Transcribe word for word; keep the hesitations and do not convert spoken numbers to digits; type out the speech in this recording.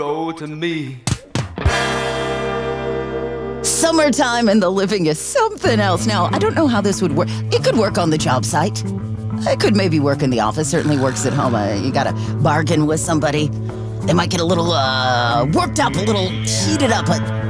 Go to me. Summertime and the living is something else. Now, I don't know how this would work. It could work on the job site. It could maybe work in the office. Certainly works at home. Uh, you gotta bargain with somebody. They might get a little uh, worked up, a little heated up. But